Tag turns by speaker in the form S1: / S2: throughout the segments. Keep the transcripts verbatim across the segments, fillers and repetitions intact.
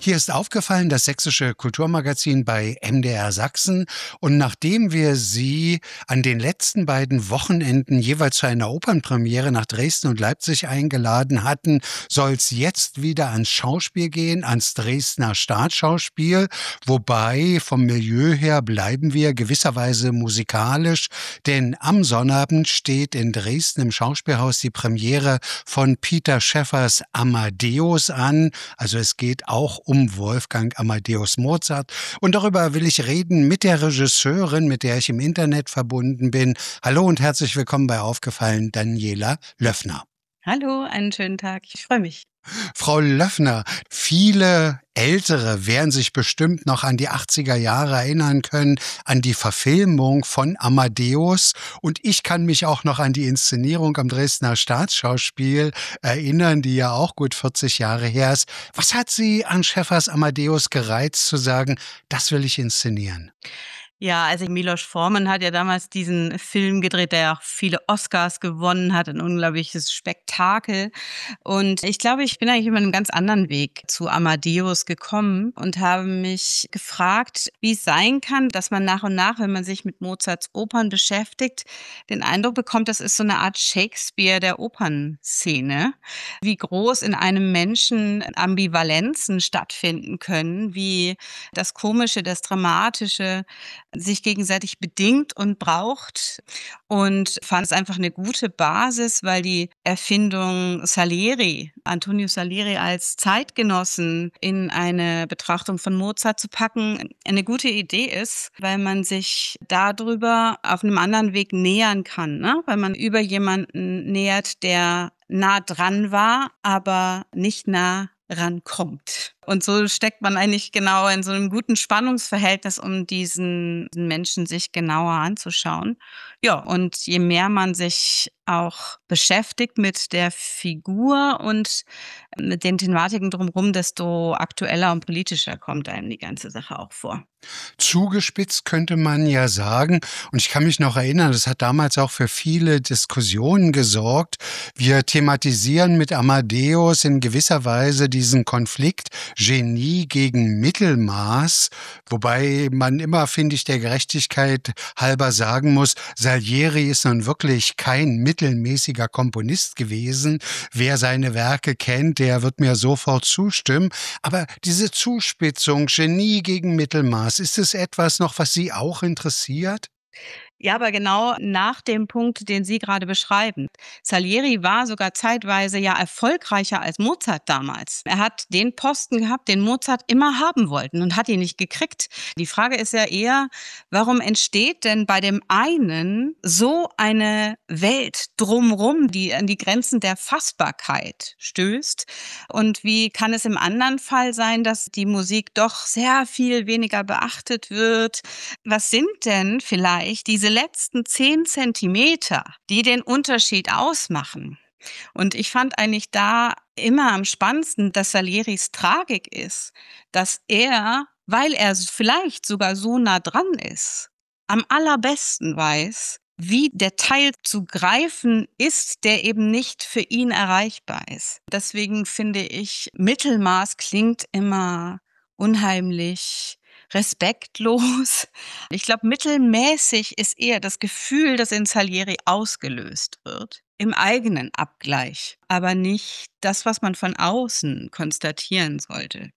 S1: Hier ist aufgefallen, das sächsische Kulturmagazin bei M D R Sachsen. Und nachdem wir Sie an den letzten beiden Wochenenden jeweils zu einer Opernpremiere nach Dresden und Leipzig eingeladen hatten, soll es jetzt wieder ans Schauspiel gehen, ans Dresdner Staatsschauspiel. Wobei vom Milieu her bleiben wir gewisserweise musikalisch, denn am Sonnabend steht in Dresden im Schauspielhaus die Premiere von Peter Schäffers Amadeus an. Also es geht auch um Wolfgang Amadeus Mozart. Und darüber will ich reden mit der Regisseurin, mit der ich im Internet verbunden bin. Hallo und herzlich willkommen bei Aufgefallen, Daniela Löffner.
S2: Hallo, einen schönen Tag. Ich freue mich.
S1: Frau Löffner, viele Ältere werden sich bestimmt noch an die achtziger Jahre erinnern können, an die Verfilmung von Amadeus. Und ich kann mich auch noch an die Inszenierung am Dresdner Staatsschauspiel erinnern, die ja auch gut vierzig Jahre her ist. Was hat Sie an Schäffers Amadeus gereizt, zu sagen, das will ich inszenieren?
S2: Ja, also Milos Forman hat ja damals diesen Film gedreht, der auch viele Oscars gewonnen hat, ein unglaubliches Spektakel. Und ich glaube, ich bin eigentlich über einen ganz anderen Weg zu Amadeus gekommen und habe mich gefragt, wie es sein kann, dass man nach und nach, wenn man sich mit Mozarts Opern beschäftigt, den Eindruck bekommt, das ist so eine Art Shakespeare der Opernszene. Wie groß in einem Menschen Ambivalenzen stattfinden können, wie das Komische, das Dramatische sich gegenseitig bedingt und braucht, und fand es einfach eine gute Basis, weil die Erfindung Salieri, Antonio Salieri als Zeitgenossen in eine Betrachtung von Mozart zu packen, eine gute Idee ist, weil man sich darüber auf einem anderen Weg nähern kann, ne? Weil man über jemanden nähert, der nah dran war, aber nicht nah rankommt. Und so steckt man eigentlich genau in so einem guten Spannungsverhältnis, um diesen Menschen sich genauer anzuschauen. Ja, und je mehr man sich auch beschäftigt mit der Figur und mit den Thematiken drumherum, desto aktueller und politischer kommt einem die ganze Sache auch vor.
S1: Zugespitzt könnte man ja sagen, und ich kann mich noch erinnern, das hat damals auch für viele Diskussionen gesorgt. Wir thematisieren mit Amadeus in gewisser Weise diesen Konflikt Genie gegen Mittelmaß, wobei man immer, finde ich, der Gerechtigkeit halber sagen muss, Salieri ist nun wirklich kein mittelmäßiger Komponist gewesen. Wer seine Werke kennt, der wird mir sofort zustimmen. Aber diese Zuspitzung, Genie gegen Mittelmaß, ist es etwas noch, was Sie auch interessiert?
S2: Ja, aber genau nach dem Punkt, den Sie gerade beschreiben. Salieri war sogar zeitweise ja erfolgreicher als Mozart damals. Er hat den Posten gehabt, den Mozart immer haben wollte, und hat ihn nicht gekriegt. Die Frage ist ja eher, warum entsteht denn bei dem einen so eine Welt drumrum, die an die Grenzen der Fassbarkeit stößt? Und wie kann es im anderen Fall sein, dass die Musik doch sehr viel weniger beachtet wird? Was sind denn vielleicht diese letzten zehn Zentimeter, die den Unterschied ausmachen? Und ich fand eigentlich da immer am spannendsten, dass Salieris Tragik ist, dass er, weil er vielleicht sogar so nah dran ist, am allerbesten weiß, wie der Teil zu greifen ist, der eben nicht für ihn erreichbar ist. Deswegen finde ich, Mittelmaß klingt immer unheimlich respektlos. Ich glaube, mittelmäßig ist eher das Gefühl, das in Salieri ausgelöst wird, im eigenen Abgleich, aber nicht das, was man von außen konstatieren sollte.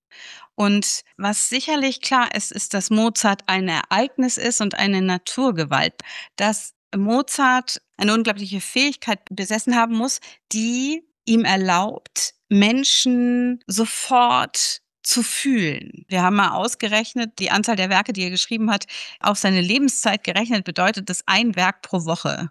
S2: Und was sicherlich klar ist, ist, dass Mozart ein Ereignis ist und eine Naturgewalt, dass Mozart eine unglaubliche Fähigkeit besessen haben muss, die ihm erlaubt, Menschen sofort zu fühlen. Wir haben mal ausgerechnet, die Anzahl der Werke, die er geschrieben hat, auf seine Lebenszeit gerechnet, bedeutet das ein Werk pro Woche.